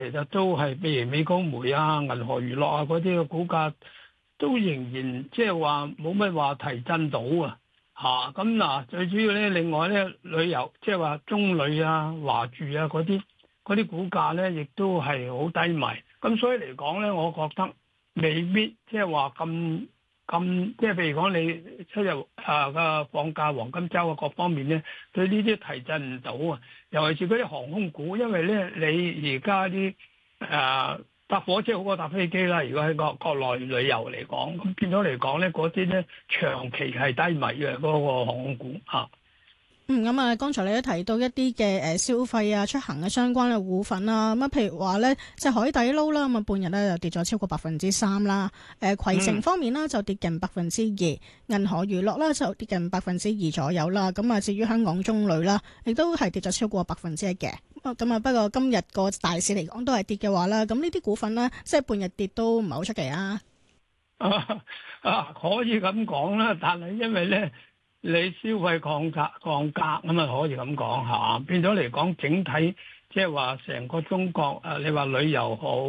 其實都係譬如美高梅啊、銀河娛樂啊嗰啲嘅股價都仍然即係話冇乜話提振到啊。咁嗱，最主要咧，另外咧，旅遊即係話中旅啊、華住啊嗰啲股價咧，亦都係好低迷。咁所以嚟講咧，我覺得未必即係話咁，即係譬如講你出入嘅放假黃金週啊各方面咧，對呢啲提振唔到啊。尤其是嗰啲航空股，因為咧你而家啲搭火車好過搭飛機啦。如果喺國內旅遊嚟講，咁變咗嚟講咧，嗰啲咧長期係低迷嘅嗰個航空股嚇。 咁啊，剛才你都提到一啲嘅消費啊、出行嘅相關嘅股份啦。咁啊，譬如話咧，即係海底撈啦，咁啊，半日咧就跌咗超過3%啦。攜程方面啦，就跌近2%，銀河娛樂啦就跌近2%左右啦。咁啊，至於香港中旅啦，亦都係跌咗超過1%嘅。咁啊，不過今日個大市嚟講都係跌嘅話啦，咁呢啲股份咧，即係半日跌都唔係好出奇啊。 可以咁講啦，但係因為咧。你消費降價咁啊，可以咁講嚇，變咗嚟講整體即係話成個中國你話旅遊好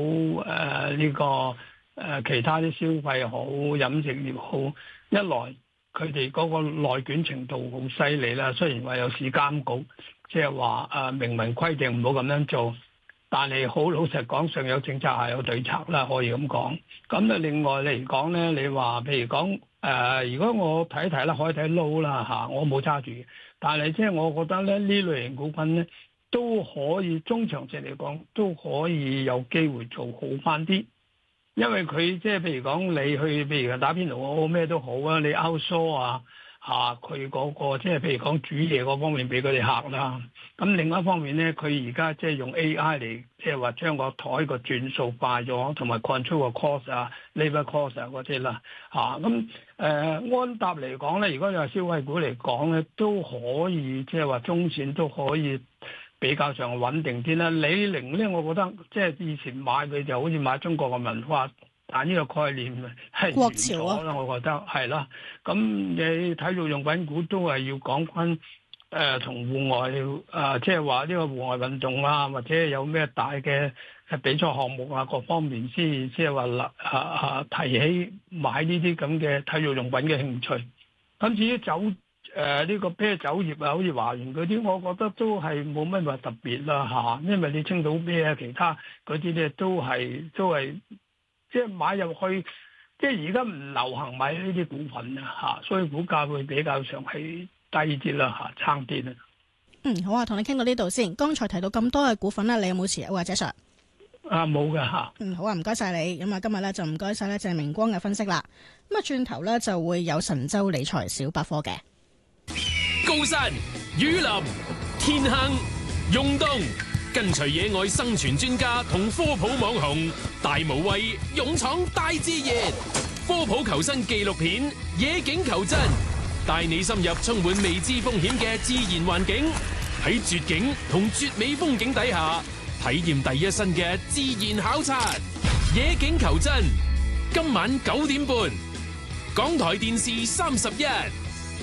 其他啲消費好飲食業好，一來佢哋嗰個內卷程度好犀利啦。雖然話有市監局即係話明文規定唔好咁樣做，但係好老實講，上有政策下有對策啦，可以咁講。咁啊，另外嚟講咧，你話譬如講。如果我睇一睇啦，海底撈啦我冇揸住嘅，但係即係我覺得咧呢類型股份咧都可以中長線嚟講都可以有機會做好翻啲，因為佢即係譬如講你去譬如打邊爐好咩都好啊，你 outsource 佢嗰個即係譬如講煮嘢嗰方面俾佢哋客啦。咁另外一方面咧，佢而家即係用 AI 嚟即係話將個台個轉數快咗，同埋 control 個 cost labor cost 嗰啲啦。咁安踏嚟講咧，如果你話消費股嚟講咧，都可以即係話中線都可以比較上穩定啲啦。李寧咧，我覺得即係以前買佢就好似買中國嘅文化。但呢個概念係國潮啊啦，我覺得係啦。咁你體育用品股都係要講翻同戶外即係話呢個戶外運動啊，或者有咩大嘅比賽項目啊，各方面先即係話提起買呢啲咁嘅體育用品嘅興趣。咁至於呢個啤酒業啊，好似華源嗰啲，我覺得都係冇乜話特別啦因為你青島啤啊，其他嗰啲咧都係。即係買入去，即係而家唔流行買呢啲股份所以股價會比較上係低啲啦差啲啦。 好啊，同你傾到呢度先。剛才提到咁多嘅股份咧，你有冇持有或者Sir？ 冇嘅好啊，唔該晒你。咁啊，今日咧就唔該晒咧鄭明光嘅分析啦。咁啊，轉頭咧就會有神州理財小百科嘅。 高山雨林天坑湧動。跟隨野外生存專家同科普網紅大無畏勇闖大自然，科普求生紀錄片《野境求真》，帶你深入充滿未知風險嘅自然環境，喺絕境同絕美風景底下，體驗第一身嘅自然考察。《野境求真》今晚9點半，港台電視31。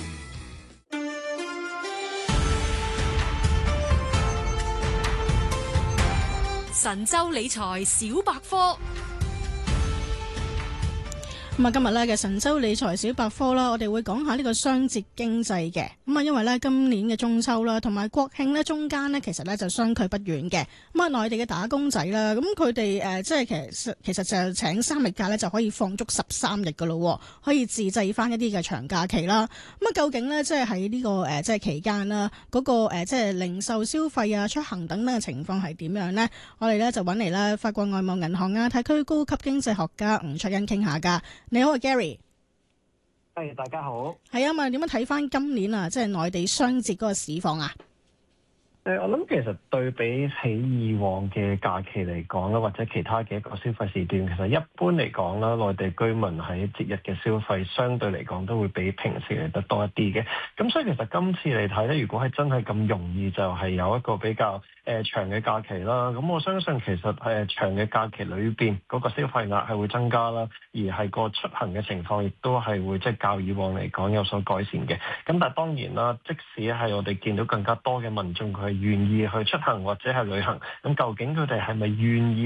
神州理財小百科。 咁啊，今日咧嘅神州理財小百科啦，我哋會講下呢個雙節經濟嘅。咁啊，因為咧今年嘅中秋啦，同埋國慶咧中間咧，其實咧就相距不遠嘅。咁啊，內地嘅打工仔啦，咁佢哋即係其實就請3日假咧，就可以放足13日噶咯，可以自製翻一啲嘅長假期啦。咁啊，究竟咧即係喺呢個即係期間啦，嗰個即係零售消費啊、出行等等嘅情況係點樣呢？我哋咧就揾嚟啦，法國外貿銀行亞太區高級經濟學家吳卓殷傾下噶。你好啊 Gary。 大家好。 係啊，點樣睇翻今年啊，即係內地雙節嗰個市況啊？ 我諗其實對比起以往嘅假期嚟講啦，或者其他嘅一個消費時段，其實一般嚟講啦，內地居民喺節日嘅消費相對嚟講都會比平時嚟得多一啲嘅。咁所以其實今次嚟睇咧，如果係真係咁容易就係有一個比較長嘅假期啦，咁我相信其實長嘅假期裏邊嗰個消費額係會增加啦，而係個出行嘅情況亦都係會即係較以往嚟講有所改善嘅。咁但係當然啦，即使係我哋見到更加多嘅民眾佢係願意去出行或者係旅行，咁究竟佢哋係咪願意